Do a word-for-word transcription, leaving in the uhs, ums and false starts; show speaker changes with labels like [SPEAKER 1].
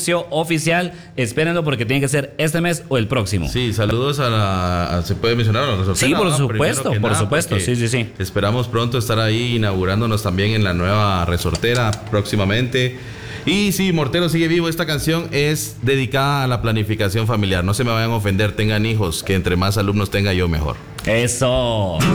[SPEAKER 1] anuncio oficial. Espérenlo porque tiene que ser este mes o el próximo.
[SPEAKER 2] Sí, saludos a la... a- ¿se puede mencionar a la resortera?
[SPEAKER 1] Sí, por
[SPEAKER 2] ¿no?
[SPEAKER 1] supuesto,
[SPEAKER 2] Primero que
[SPEAKER 1] por
[SPEAKER 2] nada,
[SPEAKER 1] supuesto,
[SPEAKER 2] porque
[SPEAKER 1] sí, sí, sí.
[SPEAKER 2] Esperamos pronto estar ahí inaugurándonos también en la nueva resortera próximamente. Y sí, Mortero sigue vivo. Esta canción es dedicada a la planificación familiar. No se me vayan a ofender, tengan hijos, que entre más alumnos tenga yo mejor.
[SPEAKER 1] Eso.